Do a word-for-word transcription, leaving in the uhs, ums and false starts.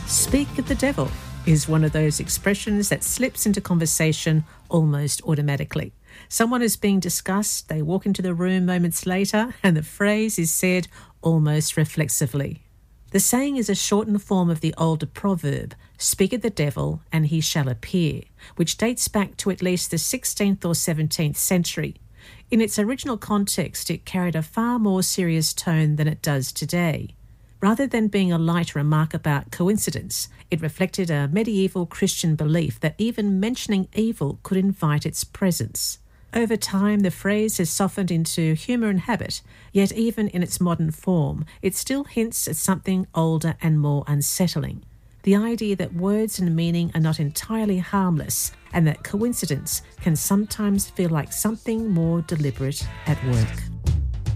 Speak of the devil is one of those expressions that slips into conversation almost automatically. Someone is being discussed, they walk into the room moments later, and the phrase is said almost reflexively. The saying is a shortened form of the older proverb, speak of the devil and he shall appear, which dates back to at least the sixteenth or seventeenth century. In its original context, it carried a far more serious tone than it does today. Rather than being a light remark about coincidence, it reflected a medieval Christian belief that even mentioning evil could invite its presence. Over time, the phrase has softened into humour and habit, yet even in its modern form, it still hints at something older and more unsettling. The idea that words and meaning are not entirely harmless and that coincidence can sometimes feel like something more deliberate at work.